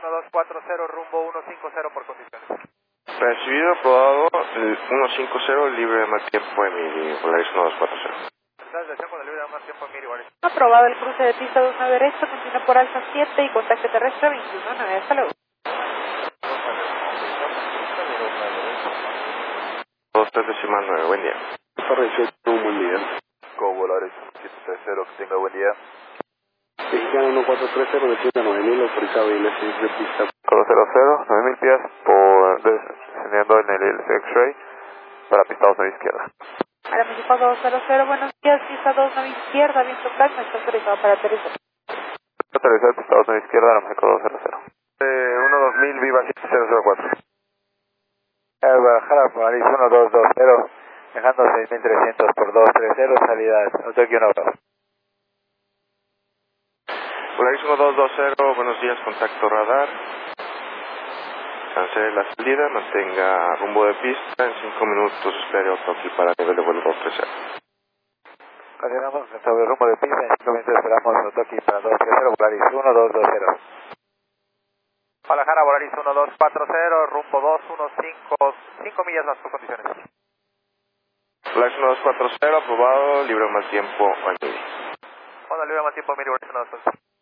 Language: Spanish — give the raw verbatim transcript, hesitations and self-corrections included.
uno dos cuatro cero, rumbo uno cinco cero por condiciones. Recibido, aprobado, el uno cinco cero, libre de mal tiempo, Emily, Polaris uno dos cuatro cero. Desde con el libre de mal tiempo, Emily, Polaris. Aprobado el cruce de pista dos nueve derecho, continúa por alfa siete y contacto terrestre veintiuno nueve. Hasta luego. dos tres decimal nueve, buen día. Un buen día. Go Polaris siete tres cero, que tenga buen día. Mexicano uno cuatro tres cero, desciende a nueve mil, autorizado y el servicio de pista. Coro cero cero, nueve mil pies por descendiendo en el X-Ray para pista dos nueve izquierda. Para México dos cero cero, buenos días, pista dos nueve izquierda, viento calma, está autorizado para aterrizar. Aterrizar pista dos nueve izquierda, para México dos cero cero. Eh, uno dos mil, viva siete cero cero cuatro. Eh, Guadalajara, Polaris uno dos dos cero, dejando seis mil trescientos por dos tres cero, salida Tokio uno dos. Polaris uno dos dos cero, buenos días, contacto radar. Cancele la salida, mantenga rumbo de pista, en cinco minutos espere Otoki para nivel de vuelo dos tres cero. Continuamos sobre rumbo de pista, en cinco minutos esperamos Otoki para dos tres cero, Polaris uno dos dos cero. Guadalajara, Polaris uno dos cuatro cero, rumbo dos uno cinco, cinco millas más por condiciones. Polaris uno dos cuatro cero, aprobado, libre de mal tiempo, Emily. Cuando libre de mal tiempo, Emily, Polaris uno dos cuatro cero.